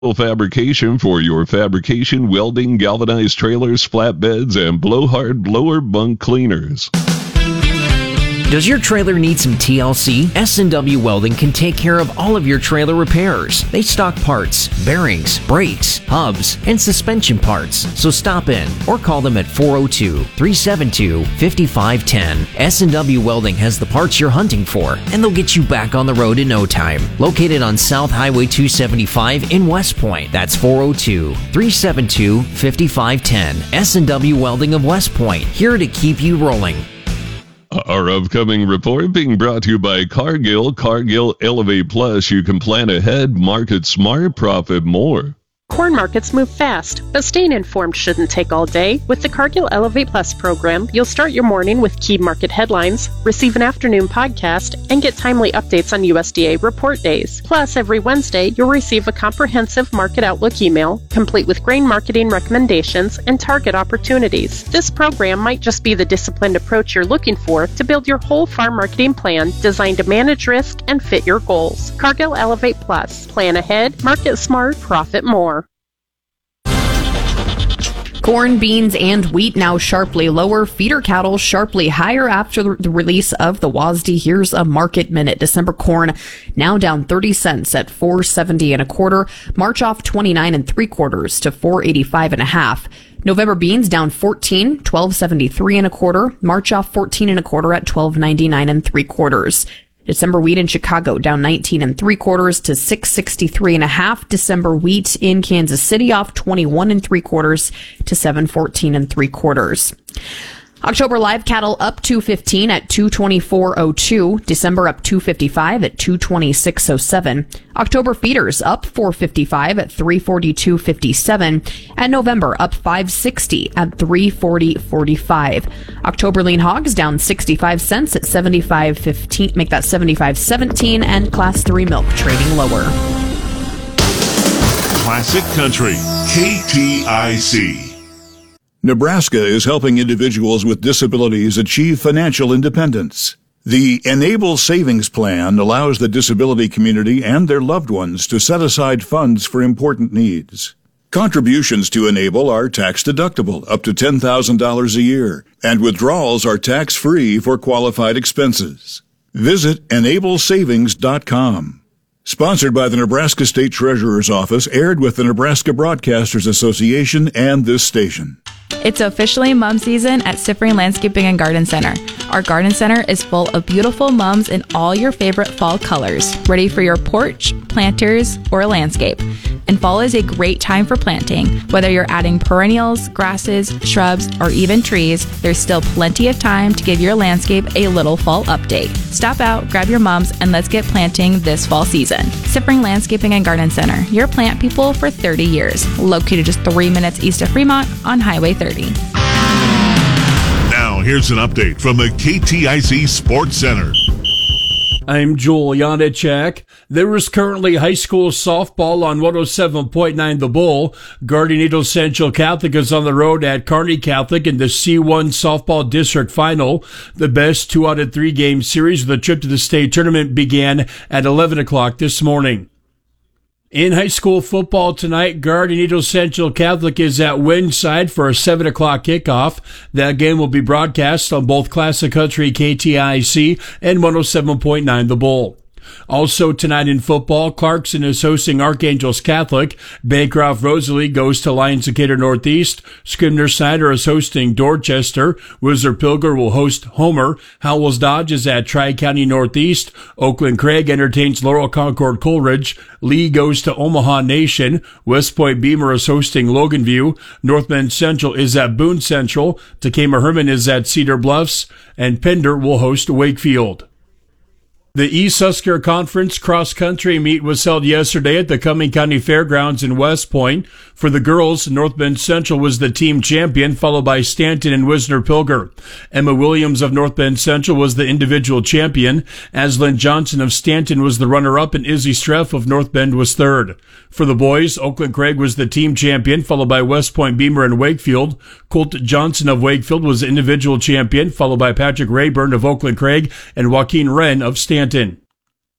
Fabrication for your fabrication, welding, galvanized trailers, flatbeds, and blowhard blower bunk cleaners. Does your trailer need some TLC? S&W Welding can take care of all of your trailer repairs. They stock parts, bearings, brakes, hubs, and suspension parts. So stop in or call them at 402-372-5510. S&W Welding has the parts you're hunting for, and they'll get you back on the road in no time. Located on South Highway 275 in West Point. That's 402-372-5510. S&W Welding of West Point, here to keep you rolling. Our upcoming report being brought to you by Cargill. Cargill Elevate Plus. You can plan ahead, market smart, profit more. Corn markets move fast, but staying informed shouldn't take all day. With the Cargill Elevate Plus program, you'll start your morning with key market headlines, receive an afternoon podcast, and get timely updates on USDA report days. Plus, every Wednesday, you'll receive a comprehensive market outlook email, complete with grain marketing recommendations and target opportunities. This program might just be the disciplined approach you're looking for to build your whole farm marketing plan designed to manage risk and fit your goals. Cargill Elevate Plus. Plan ahead, market smart, profit more. Corn, beans, and wheat now sharply lower. Feeder cattle sharply higher after the release of the WASDE. Here's a market minute. December corn now down 30 cents at $4.70 1/4. March off 29 3/4 to $4.85 1/2. November beans down 14, $12.73 1/4. March off 14 1/4 at $12.99 3/4. December wheat in Chicago down 19 3/4 to $6.63 1/2. December wheat in Kansas City off 21 3/4 to $7.14 3/4. October live cattle up 215 at 224.02. December up 255 at 226.07. October feeders up 455 at 342.57. And November up 560 at 340.45. October lean hogs down 65 cents at 75.15. Make that 75.17. And class 3 milk trading lower. Classic Country, KTIC. Nebraska is helping individuals with disabilities achieve financial independence. The Enable Savings Plan allows the disability community and their loved ones to set aside funds for important needs. Contributions to Enable are tax-deductible up to $10,000 a year, and withdrawals are tax-free for qualified expenses. Visit enablesavings.com. Sponsored by the Nebraska State Treasurer's Office, aired with the Nebraska Broadcasters Association and this station. It's officially mum season at Siffring Landscaping and Garden Center. Our garden center is full of beautiful mums in all your favorite fall colors, ready for your porch, planters, or landscape. And fall is a great time for planting. Whether you're adding perennials, grasses, shrubs, or even trees, there's still plenty of time to give your landscape a little fall update. Stop out, grab your mums, and let's get planting this fall season. Siffring Landscaping and Garden Center, your plant people for 30 years. Located just 3 minutes east of Fremont on Highway 30. Now, here's an update from the KTIC Sports Center. I'm Joel Janacek. There is currently high school softball on 107.9 The Bull. Guardian Angels Central Catholic is on the road at Kearney Catholic in the C1 Softball District Final. The best 2 out of 3 game series of the trip to the state tournament began at 11 o'clock this morning. In high school football tonight, Guardian Angels Central Catholic is at Windside for a 7 o'clock kickoff. That game will be broadcast on both Classic Country KTIC and 107.9 The Bull. Also tonight in football, Clarkson is hosting Archangels Catholic. Bancroft Rosalie goes to Lions Decatur Northeast. Scribner Snyder is hosting Dorchester. Whistler Pilger will host Homer. Howells Dodge is at Tri-County Northeast. Oakland Craig entertains Laurel Concord Coleridge. Lee goes to Omaha Nation. West Point Beamer is hosting Logan View. North Bend Central is at Boone Central. Takema Herman is at Cedar Bluffs. And Pender will host Wakefield. The East Husker Conference Cross Country meet was held yesterday at the Cumming County Fairgrounds in West Point. For the girls, North Bend Central was the team champion, followed by Stanton and Wisner Pilger. Emma Williams of North Bend Central was the individual champion. Aslan Johnson of Stanton was the runner-up, and Izzy Streff of North Bend was third. For the boys, Oakland Craig was the team champion, followed by West Point Beamer and Wakefield. Colt Johnson of Wakefield was the individual champion, followed by Patrick Rayburn of Oakland Craig and Joaquin Wren of Stanton.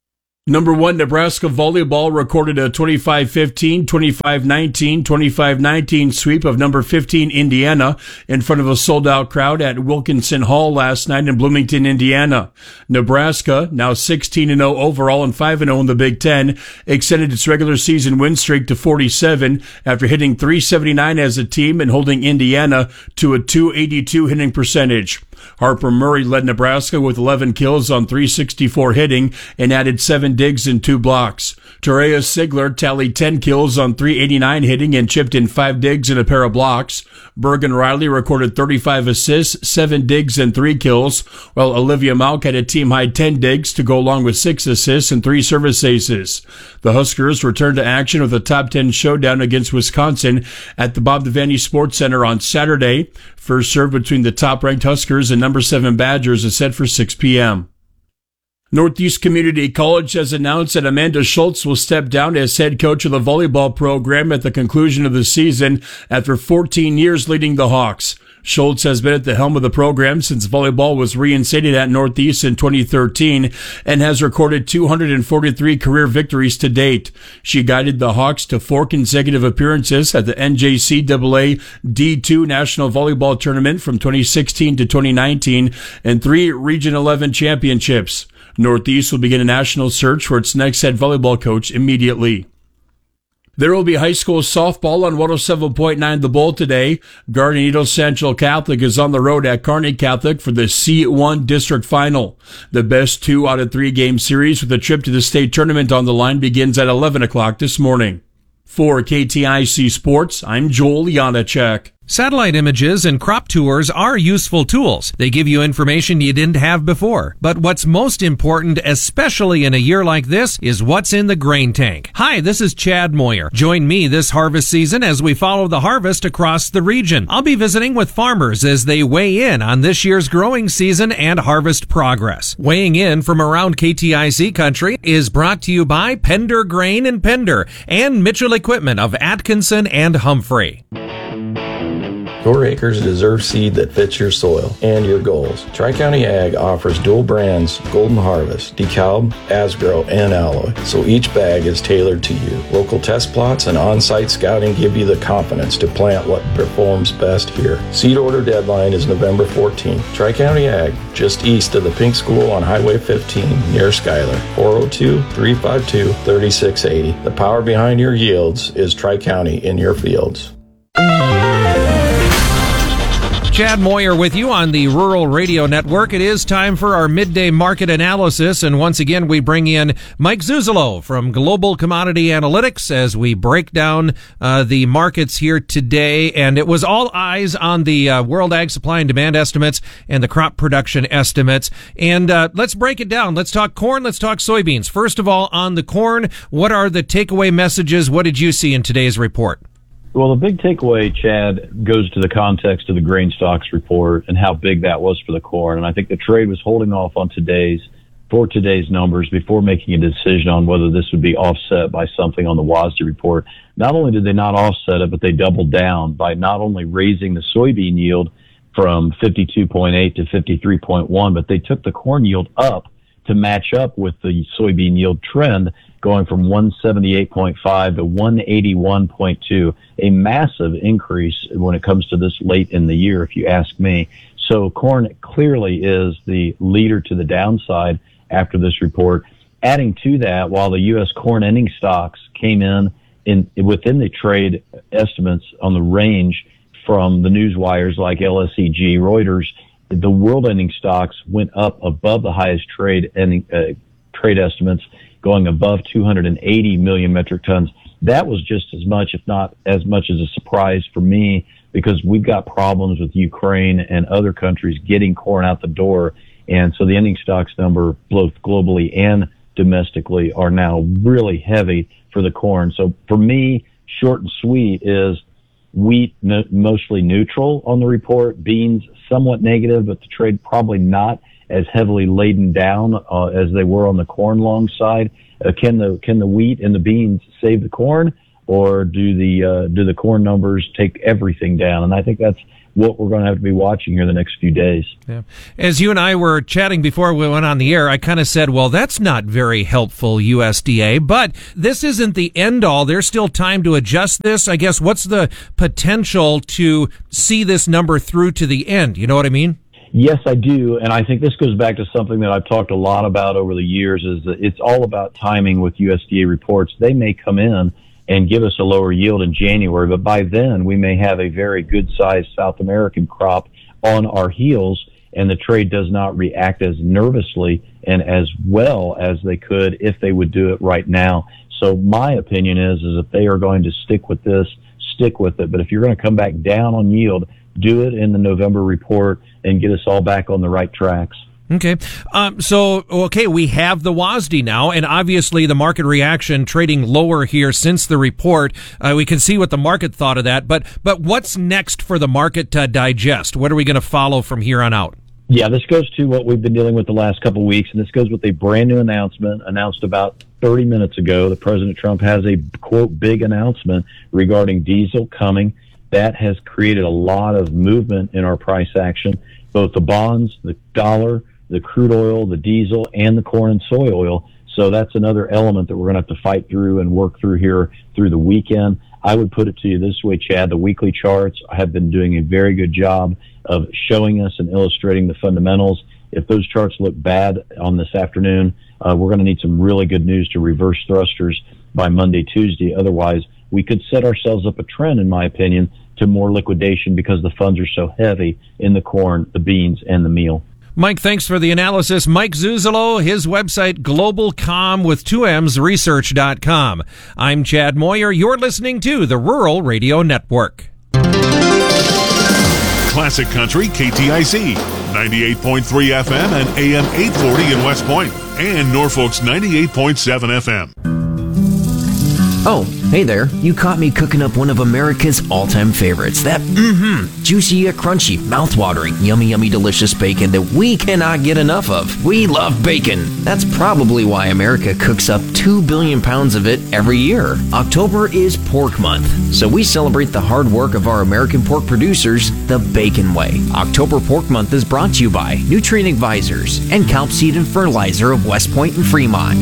Number 1, Nebraska volleyball recorded a 25-15, 25-19, 25-19 sweep of number 15 Indiana in front of a sold-out crowd at Wilkinson Hall last night in Bloomington, Indiana. Nebraska, now 16-0 overall and 5-0 in the Big Ten, extended its regular season win streak to 47 after hitting .379 as a team and holding Indiana to a .282 hitting percentage. Harper Murray led Nebraska with 11 kills on .364 hitting and added 7 digs and 2 blocks. Terea Sigler tallied 10 kills on .389 hitting and chipped in 5 digs and a pair of blocks. Bergen Riley recorded 35 assists, 7 digs and 3 kills, while Olivia Malk had a team-high 10 digs to go along with 6 assists and 3 service aces. The Huskers returned to action with a top 10 showdown against Wisconsin at the Bob Devaney Sports Center on Saturday. First serve between the top-ranked Huskers and number 7 Badgers is set for 6 p.m. Northeast Community College has announced that Amanda Schultz will step down as head coach of the volleyball program at the conclusion of the season after 14 years leading the Hawks. Schultz has been at the helm of the program since volleyball was reinstated at Northeast in 2013 and has recorded 243 career victories to date. She guided the Hawks to 4 consecutive appearances at the NJCAA D2 National Volleyball Tournament from 2016 to 2019 and 3 Region 11 championships. Northeast will begin a national search for its next head volleyball coach immediately. There will be high school softball on 107.9 The Bull today. Guardian Angels Central Catholic is on the road at Kearney Catholic for the C1 District Final. The best 2 out of 3 game series with a trip to the state tournament on the line begins at 11 o'clock this morning. For KTIC Sports, I'm Joel Janacek. Satellite images and crop tours are useful tools. They give you information you didn't have before. But what's most important, especially in a year like this, is what's in the grain tank. Hi, this is Chad Moyer. Join me this harvest season as we follow the harvest across the region. I'll be visiting with farmers as they weigh in on this year's growing season and harvest progress. Weighing in from around KTIC country is brought to you by Pender Grain and Pender and Mitchell Equipment of Atkinson and Humphrey. Your acres deserve seed that fits your soil and your goals. Tri-County Ag offers dual brands Golden Harvest, DeKalb, Asgrow, and Alloy, so each bag is tailored to you. Local test plots and on-site scouting give you the confidence to plant what performs best here. Seed order deadline is November 14th. Tri-County Ag, just east of the Pink School on Highway 15 near Schuyler. 402-352-3680. The power behind your yields is Tri-County in your fields. Chad Moyer with you on the Rural Radio Network. It is time for our midday market analysis, and once again we bring in Mike Zuzolo from Global Commodity Analytics as we break down the markets here today. And it was all eyes on the World Ag Supply and Demand estimates and the crop production estimates. And let's break it down. Let's talk corn. Let's talk soybeans. First of all, on the corn, what are the takeaway messages? What did you see in today's report? Well, the big takeaway, Chad, goes to the context of the grain stocks report and how big that was for the corn. And I think the trade was holding off on today's numbers before making a decision on whether this would be offset by something on the WASDE report. Not only did they not offset it, but they doubled down by not only raising the soybean yield from 52.8 to 53.1, but they took the corn yield up to match up with the soybean yield trend, going from 178.5 to 181.2, a massive increase when it comes to this late in the year, if you ask me. So corn clearly is the leader to the downside after this report. Adding to that, while the U.S. corn ending stocks came in within the trade estimates on the range from the news wires like LSEG, Reuters, the world ending stocks went up above the highest trade estimates, going above 280 million metric tons. That was just as much, if not as much, as a surprise for me, because we've got problems with Ukraine and other countries getting corn out the door. And so the ending stocks number, both globally and domestically, are now really heavy for the corn. So for me, short and sweet is wheat mostly neutral on the report, beans somewhat negative, but the trade probably not as heavily laden down as they were on the corn long side. Can the wheat and the beans save the corn? or do the corn numbers take everything down? And I think that's what we're going to have to be watching here the next few days. Yeah. As you and I were chatting before we went on the air, I kind of said, well, that's not very helpful, USDA, but this isn't the end all. There's still time to adjust this. I guess what's the potential to see this number through to the end? You know what I mean? Yes, I do. And I think this goes back to something that I've talked a lot about over the years, is that it's all about timing with USDA reports. They may come in and give us a lower yield in January, but by then we may have a very good-sized South American crop on our heels, and the trade does not react as nervously and as well as they could if they would do it right now. So my opinion is if they are going to stick with this, stick with it. But if you're going to come back down on yield, do it in the November report and get us all back on the right tracks. Okay. We have the WASDE now, and obviously the market reaction trading lower here since the report. We can see what the market thought of that, but what's next for the market to digest? What are we going to follow from here on out? Yeah, this goes to what we've been dealing with the last couple of weeks, and this goes with a brand new announcement announced about 30 minutes ago that President Trump has a, quote, big announcement regarding diesel coming. That has created a lot of movement in our price action, both the bonds, the dollar, the crude oil, the diesel, and the corn and soy oil. So that's another element that we're going to have to fight through and work through here through the weekend. I would put it to you this way, Chad. The weekly charts have been doing a very good job of showing us and illustrating the fundamentals. If those charts look bad on this afternoon, we're going to need some really good news to reverse thrusters by Monday, Tuesday. Otherwise, we could set ourselves up a trend, in my opinion, to more liquidation because the funds are so heavy in the corn, the beans, and the meal. Mike, thanks for the analysis. Mike Zuzolo, his website, globalcom with 2M's research.com. I'm Chad Moyer. You're listening to the Rural Radio Network. Classic Country KTIC, 98.3 FM and AM 840 in West Point, and Norfolk's 98.7 FM. Oh, hey there. You caught me cooking up one of America's all-time favorites. That, juicy yet crunchy, mouth-watering, yummy, delicious bacon that we cannot get enough of. We love bacon. That's probably why America cooks up 2 billion pounds of it every year. October is Pork Month, so we celebrate the hard work of our American pork producers the bacon way. October Pork Month is brought to you by Nutrient Advisors and Calp Seed and Fertilizer of West Point and Fremont.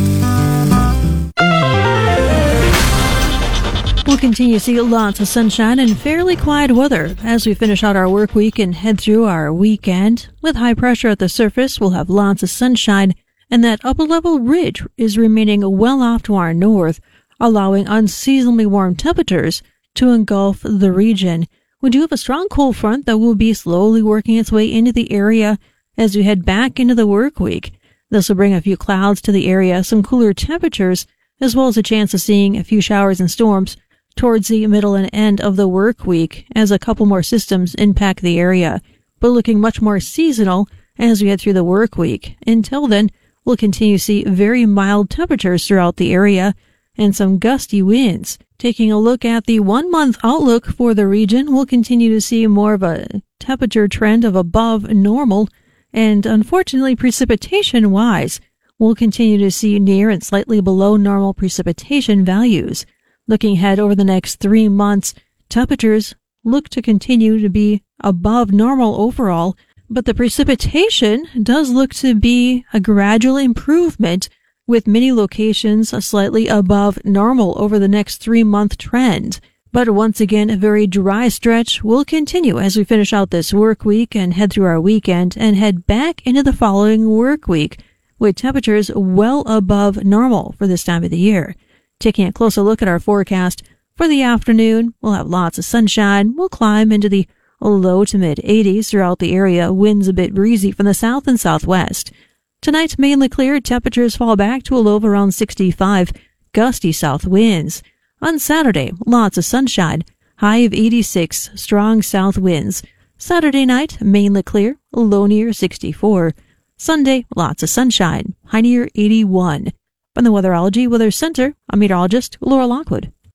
We'll continue to see lots of sunshine and fairly quiet weather as we finish out our work week and head through our weekend. With high pressure at the surface, we'll have lots of sunshine, and that upper-level ridge is remaining well off to our north, allowing unseasonably warm temperatures to engulf the region. We do have a strong cold front that will be slowly working its way into the area as we head back into the work week. This will bring a few clouds to the area, some cooler temperatures, as well as a chance of seeing a few showers and storms towards the middle and end of the work week as a couple more systems impact the area, but looking much more seasonal as we head through the work week. Until then, we'll continue to see very mild temperatures throughout the area and some gusty winds. Taking a look at the 1-month outlook for the region, we'll continue to see more of a temperature trend of above normal, and unfortunately, precipitation-wise, we'll continue to see near and slightly below normal precipitation values. Looking ahead over the next 3 months, temperatures look to continue to be above normal overall, but the precipitation does look to be a gradual improvement, with many locations slightly above normal over the next 3-month trend. But once again, a very dry stretch will continue as we finish out this work week and head through our weekend and head back into the following work week, with temperatures well above normal for this time of the year. Taking a closer look at our forecast for the afternoon, we'll have lots of sunshine. We'll climb into the low to mid 80s throughout the area. Winds a bit breezy from the south and southwest. Tonight, mainly clear. Temperatures fall back to a low of around 65. Gusty south winds. On Saturday, lots of sunshine. High of 86. Strong south winds. Saturday night, mainly clear. Low near 64. Sunday, lots of sunshine. High near 81. From the Weatherology Weather Center, I'm meteorologist Laura Lockwood.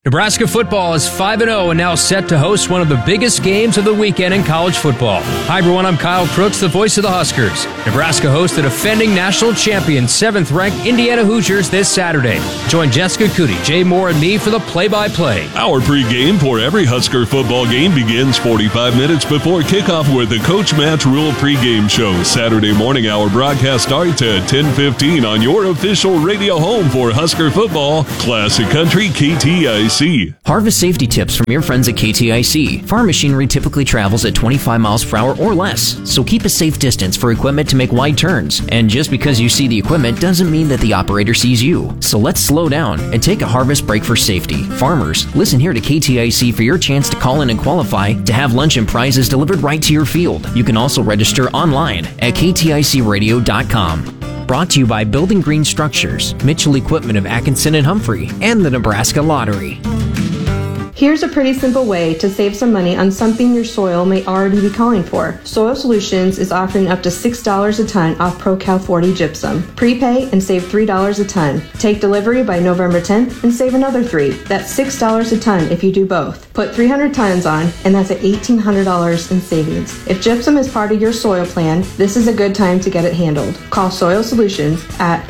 Nebraska football is 5-0 and now set to host one of the biggest games of the weekend in college football. Hi everyone, I'm Kyle Crooks, the voice of the Huskers. Nebraska hosts the defending national champion, 7th-ranked Indiana Hoosiers this Saturday. Join Jessica Cootie, Jay Moore, and me for the play-by-play. Our pregame for every Husker football game begins 45 minutes before kickoff with the Coach Matt's Rule pregame show. Saturday morning, our broadcast starts at 10:15 on your official radio home for Husker football, Classic Country KTIC. Harvest safety tips from your friends at KTIC. Farm machinery typically travels at 25 miles per hour or less, so keep a safe distance for equipment to make wide turns. And just because you see the equipment doesn't mean that the operator sees you. So let's slow down and take a harvest break for safety. Farmers, listen here to KTIC for your chance to call in and qualify to have lunch and prizes delivered right to your field. You can also register online at kticradio.com. Brought to you by Building Green Structures, Mitchell Equipment of Atkinson and Humphrey, and the Nebraska Lottery. Here's a pretty simple way to save some money on something your soil may already be calling for. Soil Solutions is offering up to $6 a ton off ProCal 40 gypsum. Prepay and save $3 a ton. Take delivery by November 10th and save another $3. That's $6 a ton if you do both. Put 300 tons on, and that's at $1,800 in savings. If gypsum is part of your soil plan, this is a good time to get it handled. Call Soil Solutions at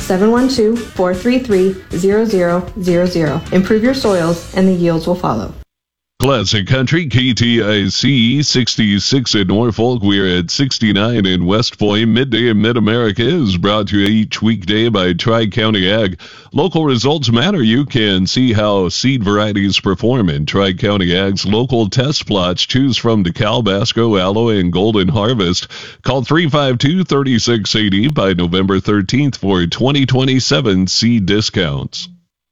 712-433-0000. Improve your soils, and the yields will follow. Classic Country, KTIC 66 in Norfolk. We're at 69 in West Point. Midday in Mid-America is brought to you each weekday by Tri-County Ag. Local results matter. You can see how seed varieties perform in Tri-County Ag's local test plots. Choose from DeKalb, Basco, Alloy, and Golden Harvest. Call 352-3680 by November 13th for 2027 seed discounts.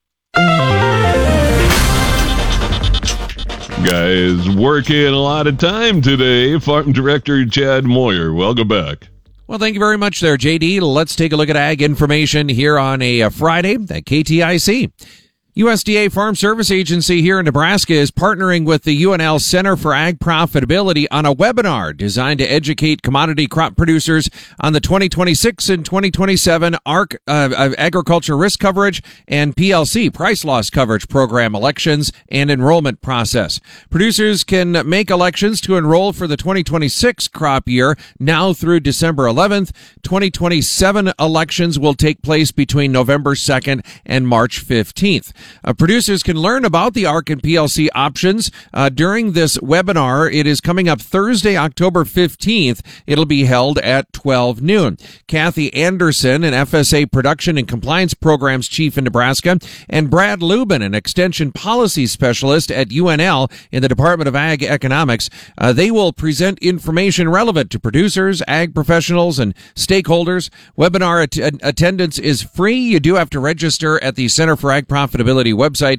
Guys, working a lot of time today. Farm Director Chad Moyer, welcome back. Well, thank you very much there, JD. Let's take a look at ag information here on a Friday at KTIC. USDA Farm Service Agency here in Nebraska is partnering with the UNL Center for Ag Profitability on a webinar designed to educate commodity crop producers on the 2026 and 2027 ARC Agriculture Risk Coverage and PLC Price Loss Coverage Program elections and enrollment process. Producers can make elections to enroll for the 2026 crop year now through December 11th. 2027 elections will take place between November 2nd and March 15th. Producers can learn about the ARC and PLC options during this webinar. It is coming up Thursday, October 15th. It'll be held at 12 noon. Kathy Anderson, an FSA Production and Compliance Programs Chief in Nebraska, and Brad Lubin, an Extension Policy Specialist at UNL in the Department of Ag Economics. They will present information relevant to producers, ag professionals, and stakeholders. Webinar attendance is free. You do have to register at the Center for Ag Profitability website,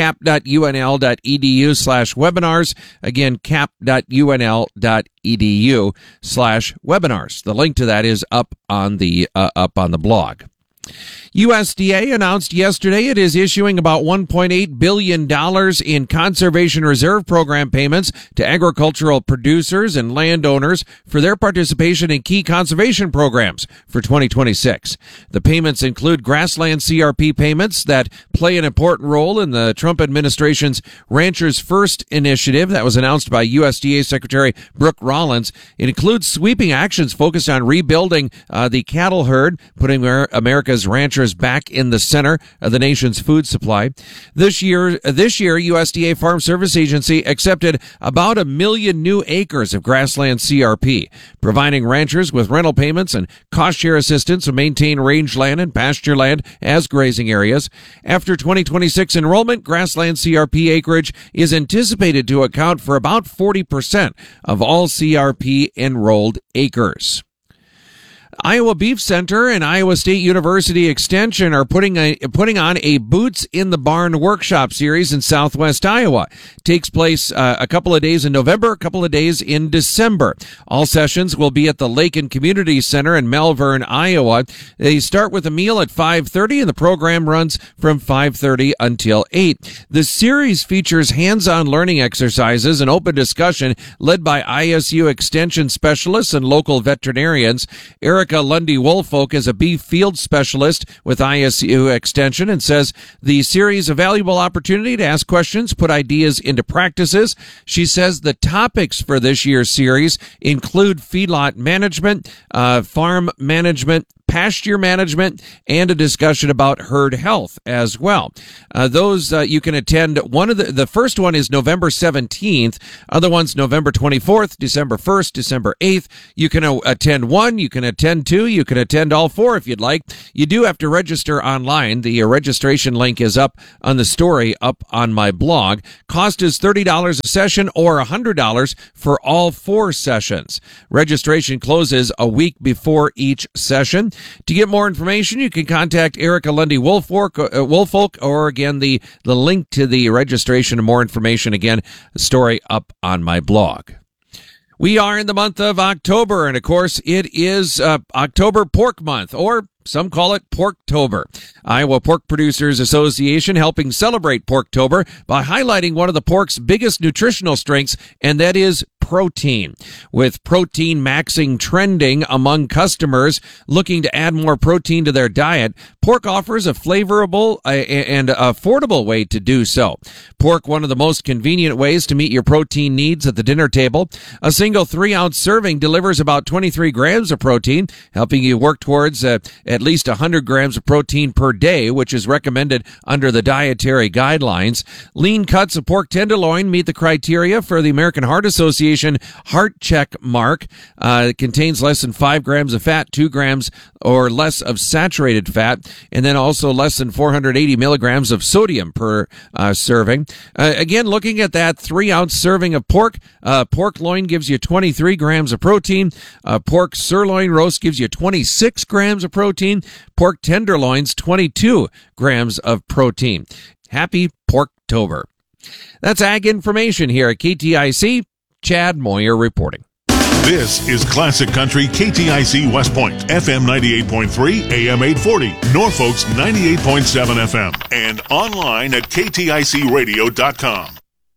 cap.unl.edu/webinars. Again, cap.unl.edu/webinars. The link to that is up on the blog. USDA announced yesterday it is issuing about $1.8 billion in Conservation Reserve Program payments to agricultural producers and landowners for their participation in key conservation programs for 2026. The payments include grassland CRP payments that play an important role in the Trump administration's Ranchers First initiative that was announced by USDA Secretary Brooke Rollins. It includes sweeping actions focused on rebuilding the cattle herd, putting America's ranchers back in the center of the nation's food supply. This year, USDA Farm Service Agency accepted about 1 million new acres of grassland CRP, providing ranchers with rental payments and cost share assistance to maintain rangeland and pasture land as grazing areas. After 2026 enrollment, grassland CRP acreage is anticipated to account for about 40% of all CRP enrolled acres. Iowa Beef Center and Iowa State University Extension are putting on a Boots in the Barn workshop series in Southwest Iowa. It takes place a couple of days in November, a couple of days in December. All sessions will be at the Lakin Community Center in Malvern, Iowa. They start with a meal at 5:30 and the program runs from 5:30 until 8. The series features hands-on learning exercises and open discussion led by ISU Extension specialists and local veterinarians. Erica Erica Lundy-Woolfolk is a beef field specialist with ISU Extension and says the series a valuable opportunity to ask questions, put ideas into practices. She says the topics for this year's series include feedlot management, farm management, pasture management, and a discussion about herd health as well. Those you can attend. The first one is November 17th. Other ones November 24th, December 1st, December 8th. You can attend one, you can attend two, you can attend all four if you'd like. You do have to register online. The registration link is up on the story up on my blog. Cost is $30 a session or $100 for all four sessions. Registration closes a week before each session. To get more information, you can contact Erica Lundy-Woolfolk, or again, the link to the registration and more information, again, the story up on my blog. We are in the month of October, and of course, it is October Pork Month, or some call it Porktober. Iowa Pork Producers Association helping celebrate Porktober by highlighting one of the pork's biggest nutritional strengths, and that is protein. With protein maxing trending among customers looking to add more protein to their diet, pork offers a flavorful and affordable way to do so. Pork, one of the most convenient ways to meet your protein needs at the dinner table. A single 3-ounce serving delivers about 23 grams of protein, helping you work towards at least 100 grams of protein per day, which is recommended under the dietary guidelines. Lean cuts of pork tenderloin meet the criteria for the American Heart Association Heart Check mark. It contains less than 5 grams of fat, 2 grams or less of saturated fat, and then also less than 480 milligrams of sodium per serving. Again, looking at that 3-ounce serving of pork, pork loin gives you 23 grams of protein. Pork sirloin roast gives you 26 grams of protein. Pork tenderloins, 22 grams of protein. Happy Porktober. That's Ag Information here at KTIC. Chad Moyer reporting. This is Classic Country KTIC West Point, FM 98.3, AM 840, Norfolk's 98.7 FM, and online at kticradio.com.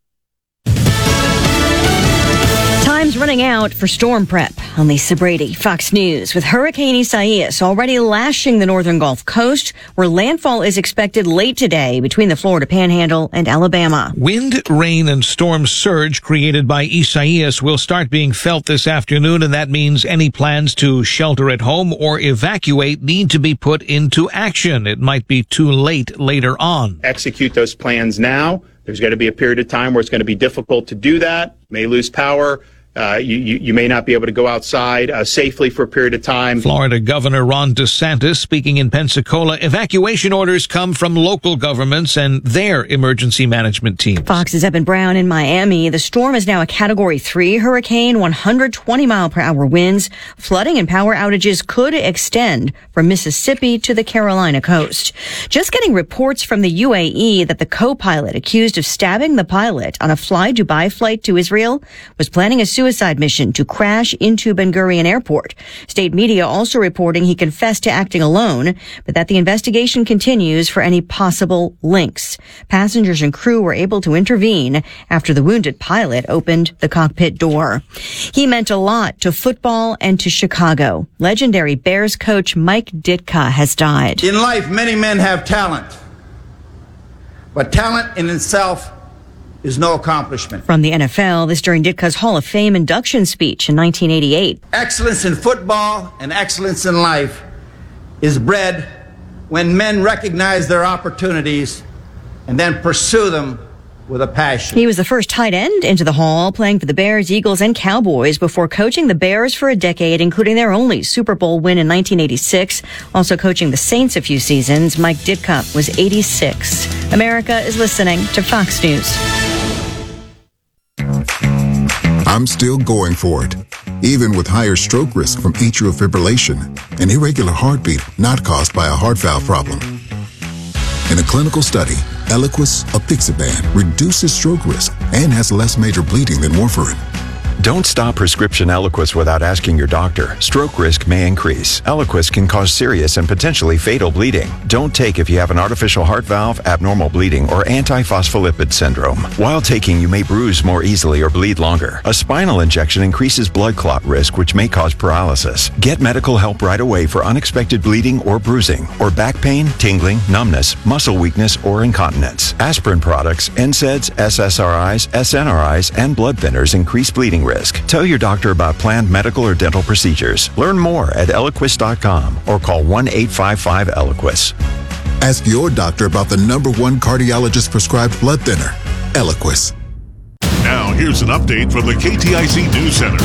Time's running out for storm prep. I'm Lisa Brady, Fox News. With Hurricane Isaias already lashing the northern Gulf Coast, where landfall is expected late today between the Florida Panhandle and Alabama. Wind, rain, and storm surge created by Isaias will start being felt this afternoon, and that means any plans to shelter at home or evacuate need to be put into action. It might be too late later on. Execute those plans now. There's going to be a period of time where it's going to be difficult to do that. May lose power. You may not be able to go outside safely for a period of time. Florida Governor Ron DeSantis speaking in Pensacola. Evacuation orders come from local governments and their emergency management teams. Fox's Evan Brown in Miami. The storm is now a Category 3 hurricane, 120-mile-per-hour winds. Flooding and power outages could extend from Mississippi to the Carolina coast. Just getting reports from the UAE that the co-pilot accused of stabbing the pilot on a Fly Dubai flight to Israel was planning a suicide mission to crash into Ben Gurion Airport. State media also reporting he confessed to acting alone, but that the investigation continues for any possible links. Passengers and crew were able to intervene after the wounded pilot opened the cockpit door. He meant a lot to football and to Chicago. Legendary Bears coach Mike Ditka has died. In life, many men have talent, but talent in itself is no accomplishment. From the NFL, this during Ditka's Hall of Fame induction speech in 1988. Excellence in football and excellence in life is bred when men recognize their opportunities and then pursue them with a passion. He was the first tight end into the Hall, playing for the Bears, Eagles, and Cowboys before coaching the Bears for a decade, including their only Super Bowl win in 1986. Also coaching the Saints a few seasons, Mike Ditka was 86. America is listening to Fox News. I'm still going for it, even with higher stroke risk from atrial fibrillation, an irregular heartbeat not caused by a heart valve problem. In a clinical study, Eliquis apixaban reduces stroke risk and has less major bleeding than warfarin. Don't stop prescription Eliquis without asking your doctor. Stroke risk may increase. Eliquis can cause serious and potentially fatal bleeding. Don't take if you have an artificial heart valve, abnormal bleeding, or antiphospholipid syndrome. While taking, you may bruise more easily or bleed longer. A spinal injection increases blood clot risk, which may cause paralysis. Get medical help right away for unexpected bleeding or bruising, or back pain, tingling, numbness, muscle weakness, or incontinence. Aspirin products, NSAIDs, SSRIs, SNRIs, and blood thinners increase bleeding risk. Tell your doctor about planned medical or dental procedures. Learn more at Eliquis.com or call 1-855-ELIQUIS. Ask your doctor about the #1 cardiologist prescribed blood thinner, Eliquis. Now, here's an update from the KTIC News Center.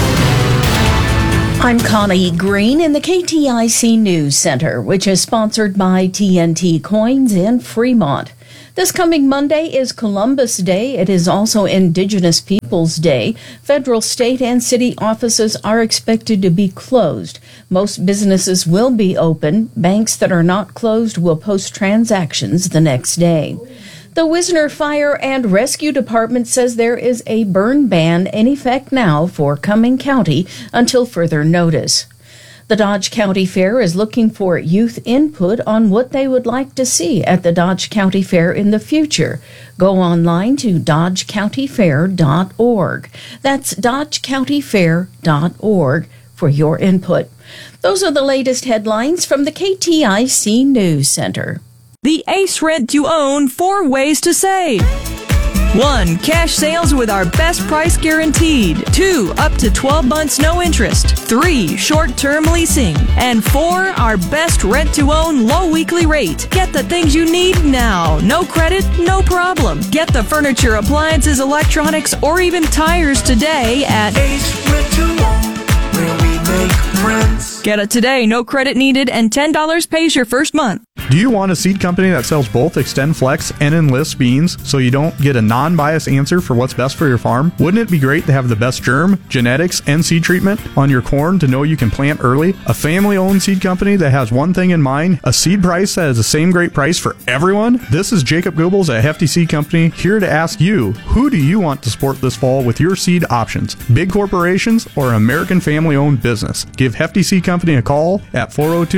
I'm Connie Green in the KTIC News Center, which is sponsored by TNT Coins in Fremont. This coming Monday is Columbus Day. It is also Indigenous Peoples Day. Federal, state, and city offices are expected to be closed. Most businesses will be open. Banks that are not closed will post transactions the next day. The Wisner Fire and Rescue Department says there is a burn ban in effect now for Cumming County until further notice. The Dodge County Fair is looking for youth input on what they would like to see at the Dodge County Fair in the future. Go online to dodgecountyfair.org. That's dodgecountyfair.org for your input. Those are the latest headlines from the KTIC News Center. The Ace Rent to Own 4 ways to save. 1. Cash sales with our best price guaranteed. 2. Up to 12 months no interest. 3. Short-term leasing. And 4. Our best rent-to-own low weekly rate. Get the things you need now. No credit, no problem. Get the furniture, appliances, electronics, or even tires today at Ace Rent to Own, where we make friends. Get it today, no credit needed, and $10 pays your first month. Do you want a seed company that sells both Extend Flex and Enlist beans so you don't get a non-biased answer for what's best for your farm? Wouldn't it be great to have the best germ, genetics, and seed treatment on your corn to know you can plant early? A family-owned seed company that has one thing in mind, a seed price that is the same great price for everyone? This is Jacob Goebbels at Hefty Seed Company, here to ask you, who do you want to support this fall with your seed options? Big corporations or an American family-owned business? Give Hefty Seed Company a call at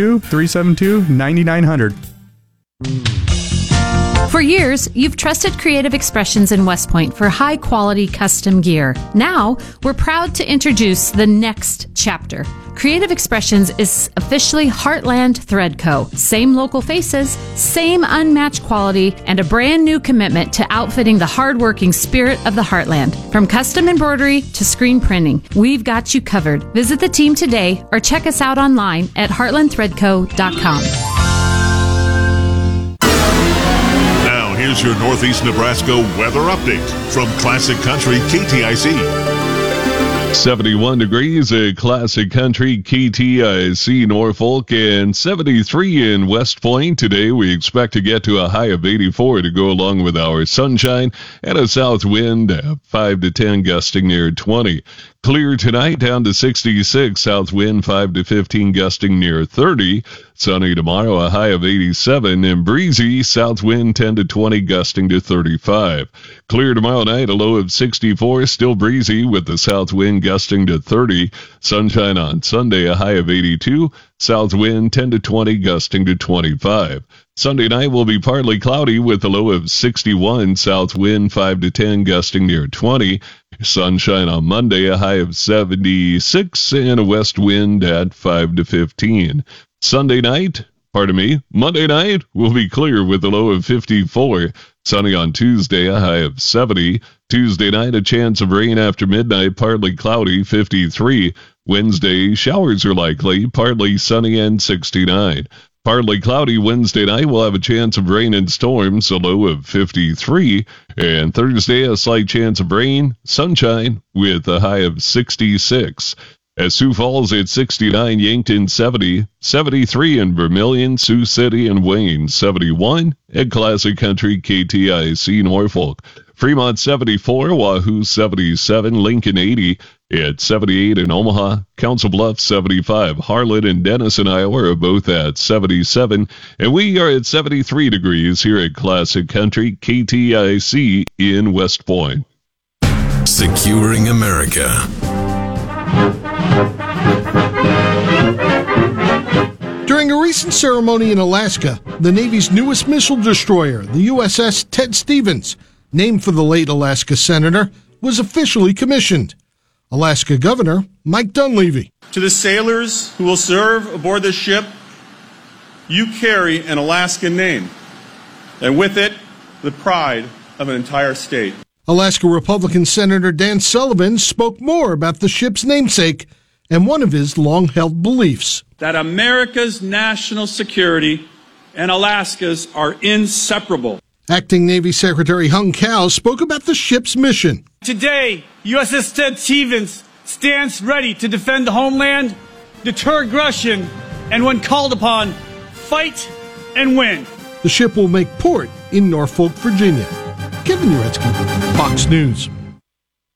402-372-9900. For years, you've trusted Creative Expressions in West Point for high-quality custom gear. Now, we're proud to introduce the next chapter. Creative Expressions is officially Heartland Thread Co. Same local faces, same unmatched quality, and a brand new commitment to outfitting the hardworking spirit of the Heartland. From custom embroidery to screen printing, we've got you covered. Visit the team today or check us out online at heartlandthreadco.com. Here's your Northeast Nebraska weather update from Classic Country KTIC. 71 degrees at Classic Country KTIC Norfolk and 73 in West Point. Today we expect to get to a high of 84 to go along with our sunshine and a south wind 5 to 10 gusting near 20. Clear tonight down to 66, south wind 5 to 15 gusting near 30. Sunny tomorrow, a high of 87, and breezy, south wind 10 to 20 gusting to 35. Clear tomorrow night, a low of 64, still breezy with the south wind gusting to 30. Sunshine on Sunday, a high of 82, south wind 10 to 20 gusting to 25. Sunday night will be partly cloudy with a low of 61, south wind 5 to 10 gusting near 20. Sunshine on Monday, a high of 76, and a west wind at 5 to 15. Monday night will be clear with a low of 54. Sunny on Tuesday, a high of 70. Tuesday night, a chance of rain after midnight, partly cloudy, 53. Wednesday, showers are likely, partly sunny and 69. Partly cloudy Wednesday night, we'll have a chance of rain and storms, a low of 53. And Thursday, a slight chance of rain, sunshine, with a high of 66. At Sioux Falls at 69, Yankton 70, 73 in Vermilion, Sioux City, and Wayne 71 at Classic Country KTIC Norfolk. Fremont 74, Wahoo 77, Lincoln 80 at 78 in Omaha, Council Bluffs 75, Harlan and Denison, Iowa are both at 77, and we are at 73 degrees here at Classic Country KTIC in West Point. Securing America. During a recent ceremony in Alaska, the Navy's newest missile destroyer, the USS Ted Stevens, named for the late Alaska senator, was officially commissioned. Alaska Governor Mike Dunleavy. To the sailors who will serve aboard this ship, you carry an Alaskan name, and with it, the pride of an entire state. Alaska Republican Senator Dan Sullivan spoke more about the ship's namesake and one of his long-held beliefs. That America's national security and Alaska's are inseparable. Acting Navy Secretary Hung Kao spoke about the ship's mission. Today, USS Ted Stevens stands ready to defend the homeland, deter aggression, and when called upon, fight and win. The ship will make port in Norfolk, Virginia. Kevin Uretsky, Fox News.